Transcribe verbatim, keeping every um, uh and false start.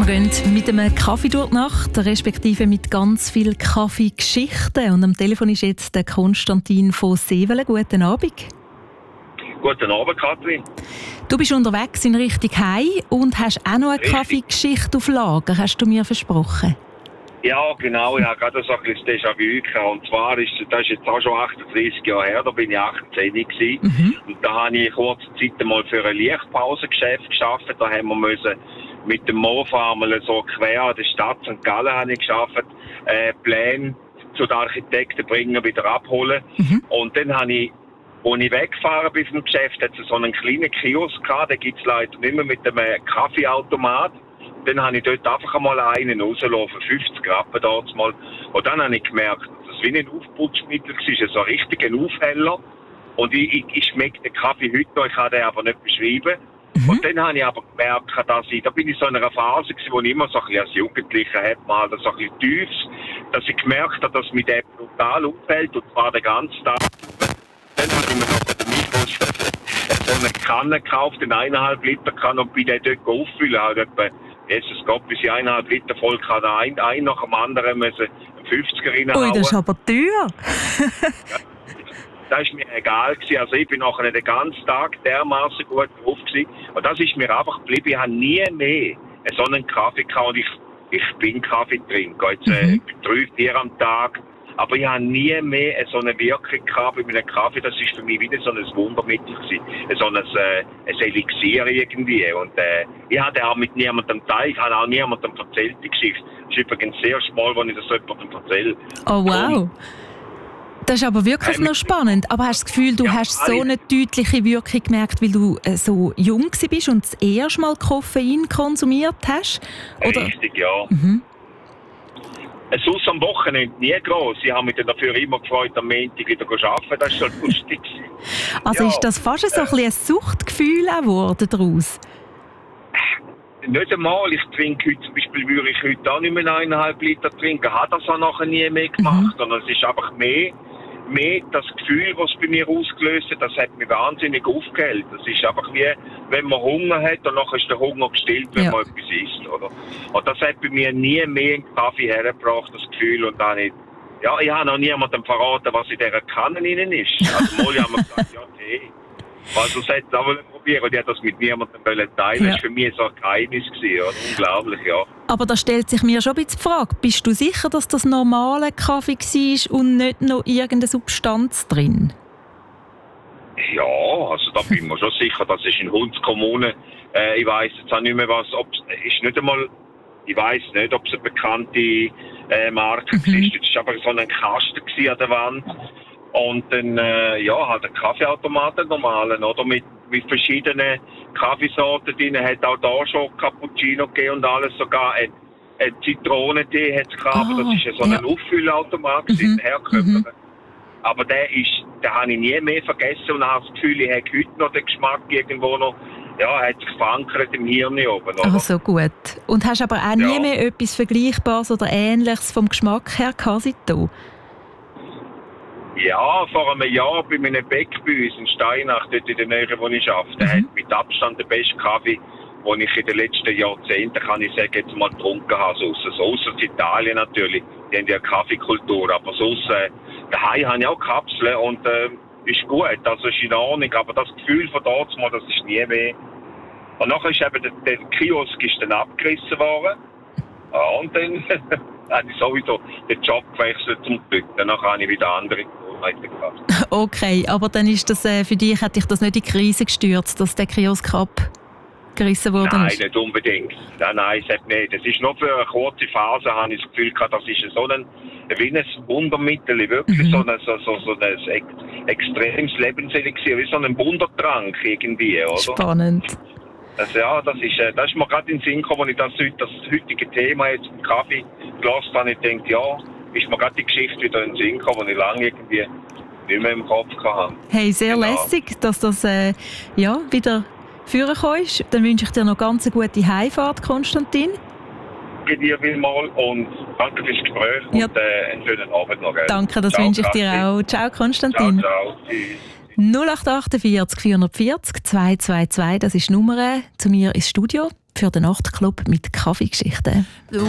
Wir gehen mit einem Kaffee durch die Nacht, respektive mit ganz vielen Kaffeegeschichten. Und am Telefon ist jetzt der Konstantin von Sevelen. Guten Abend. Guten Abend, Kathrin. Du bist unterwegs in Richtung Heim und hast auch noch eine Richtig. Kaffeegeschichte auf Lager, hast du mir versprochen. Ja, genau. Ich habe gerade so ein bisschen Déjà-vu gehabt. Und zwar ist das ist jetzt auch schon achtunddreißig Jahre her, da bin ich achtzehn gewesen. Mhm. Und da habe ich kurze Zeit einmal für ein Lichtpausengeschäft gearbeitet. Da haben wir müssen mit dem Mofa mal so quer an der Stadt Sankt Gallen habe ich gearbeitet, äh, Pläne zu den Architekten bringen, wieder abholen. Mhm. Und dann habe ich, als ich weggefahren bin vom Geschäft, hat es so einen kleinen Kiosk gehabt, den gibt es leider nicht mehr, mit einem Kaffeeautomat. Dann habe ich dort einfach einmal einen rauslaufen, fünfzig Rappen dort mal. Und dann habe ich gemerkt, dass es wie ein Aufputschmittel war, so richtig ein Aufheller. Und ich, ich, ich schmecke den Kaffee heute noch, ich kann den aber nicht beschreiben. Mhm. Und dann habe ich aber gemerkt, dass ich, da bin ich so in einer Phase gewesen, wo ich immer so ein bisschen als Jugendlicher hat, mal so ein bisschen tiefs, dass ich gemerkt habe, dass mich der brutal auffällt, und zwar den ganzen Tag. Dann habe ich mir noch bei der Mikros so eine Kanne gekauft, eine eineinhalb Liter Kanne, und bin dann dort auffüllen, halt etwa, Jesus Gott, bis ich eineinhalb Liter voll kann, ein, ein nach dem anderen müssen fünfziger reinhauen. Ui, das ist aber teuer. Ja, das war mir egal gewesen. Also ich bin nachher den ganzen Tag dermaßen gut drauf gewesen. Und das ist mir einfach geblieben. Ich habe nie mehr so einen Kaffee gehabt. Und ich, ich bin Kaffeetrinker. Jetzt äh, mhm. drei, vier am Tag. Aber ich habe nie mehr so eine Wirkung gehabt bei meinem Kaffee. Das war für mich wieder so ein Wundermittel gewesen. So ein, äh, ein Elixier irgendwie. Und äh, ich hatte auch mit niemandem geteilt. Ich habe auch niemandem erzählt, die Geschichte. Das ist übrigens sehr schmal, wenn ich das jemandem erzähle. Oh wow. Und das ist aber wirklich ähm, noch spannend. Aber hast du das Gefühl, du ja, hast so eine deutliche Wirkung gemerkt, weil du äh, so jung bist und das erste Mal Koffein konsumiert hast? Oder? Richtig, ja. Mhm. Sonst am Wochenende nie groß. Ich habe mich dann dafür immer gefreut, am Montag wieder zu arbeiten. Das war schon lustig. Also ja, ist das fast so ein, äh, ein Suchtgefühl geworden daraus? Nicht einmal. Ich trinke heute, zum Beispiel würde ich heute auch nicht mehr eineinhalb Liter trinken. Habe das auch nachher nie mehr gemacht. Mhm. Sondern es ist einfach mehr, mehr das Gefühl, was es bei mir ausgelöst hat, das hat mich wahnsinnig aufgehellt. Das ist einfach wie, wenn man Hunger hat, und nachher ist der Hunger gestillt, wenn ja. man etwas isst, oder? Und das hat bei mir nie mehr einen Kaffee hergebracht, das Gefühl. Und dann nicht, ja, ich habe noch niemandem verraten, was in dieser Kanne drin ist. Also mal haben wir gesagt, ja, Tee. Also das hätte ich auch probieren, und ich wollte das mit niemandem teilen. Ja. Das war für mich so ein Geheimnis gewesen, oder? Unglaublich, ja. Aber da stellt sich mir schon ein bisschen die Frage, bist du sicher, dass das normale Kaffee war und nicht noch irgendeine Substanz drin? Ja, also da bin ich mir schon sicher, das ist in Hundskommunen. Äh, ich weiss jetzt auch nicht mehr, was, ob ist nicht einmal, ich weiss nicht, ob es eine bekannte äh, Marke mhm. ist. Es war aber so ein Kasten an der Wand. Und dann, äh, ja, halt ein Kaffeeautomat, einen normalen, oder? Mit, mit verschiedenen Kaffeesorten drin. Hat auch da schon Cappuccino gegeben und alles, sogar ein, ein Zitronentee hat es gehabt. Oh, das ist ja so ein ja. Auffüllautomat, mhm. herkömmlich. Mhm. Aber der ist, den habe ich nie mehr vergessen und habe das Gefühl, ich habe heute noch den Geschmack irgendwo noch, ja, hat sich verankert im Hirn oben, oder? Ach so, gut. Und hast aber auch nie ja. mehr etwas Vergleichbares oder Ähnliches vom Geschmack her gehabt seitdem? Ja, vor einem Jahr bei meinem Bäck bei uns in Steinach, dort in der Nähe, wo ich arbeite, der mhm. hat mit Abstand den besten Kaffee, den ich in den letzten Jahrzehnten, kann ich sagen, jetzt mal getrunken habe. So ausser Italien natürlich, die haben ja eine Kaffeekultur, aber sonst, äh, daheim habe ich auch Kapseln und äh, ist gut, also ist in Ordnung, aber das Gefühl von dort mal, das ist nie mehr. Und nachher ist eben der, der Kiosk ist dann abgerissen worden. Ja, und dann habe ich sowieso den Job gewechselt zum Glück. Danach habe ich wieder andere Gewohnheiten gehabt. Okay, aber dann ist das äh, für dich, hat dich das nicht in die Krise gestürzt, dass der Kiosk abgerissen wurde? Nein, nicht unbedingt. Nein, nein, es hat nicht. Es ist nur für eine kurze Phase, habe ich das Gefühl gehabt, das ist so ein, wie ein Wundermittel, wirklich mhm. so ein, so, so, so ein ex, extremes Lebenselixier, wie so ein Wundertrank irgendwie, oder? Spannend. Also ja, das ist, äh, das ist mir gerade in den Sinn gekommen, als ich das, das heutige Thema jetzt im Kaffee gelassen habe. Ich denke, ja, ist mir gerade die Geschichte wieder in den Sinn gekommen, die ich lange irgendwie nicht mehr im Kopf hatte. Hey, sehr genau. lässig, dass das äh, ja, wieder vorgekommen ist. Dann wünsche ich dir noch ganz eine gute Heimfahrt, Konstantin. Danke dir vielmals und danke fürs Gespräch ja. und äh, einen schönen Abend noch. Gell? Danke, das ciao, wünsche ich dir auch. Ciao, Konstantin. Ciao, ciao. Tschüss. null acht acht vier vier vier vier zwei zwei zwei, das ist die Nummer zu mir ins Studio. für den Nachtclub mit Kaffeegeschichten.